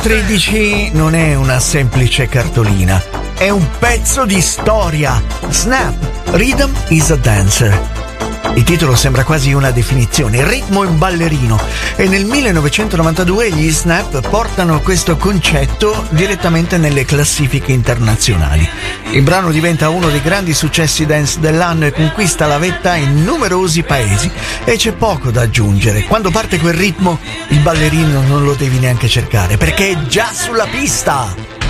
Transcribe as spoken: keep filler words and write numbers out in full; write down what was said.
tredici non è una semplice cartolina, è un pezzo di storia. Snap, Rhythm is a Dancer. Il titolo sembra quasi una definizione, il ritmo è un ballerino, e nel millenovecentonovantadue gli Snap portano questo concetto direttamente nelle classifiche internazionali. Il brano diventa uno dei grandi successi dance dell'anno e conquista la vetta in numerosi paesi, e c'è poco da aggiungere. Quando parte quel ritmo, il ballerino non lo devi neanche cercare, perché è già sulla pista.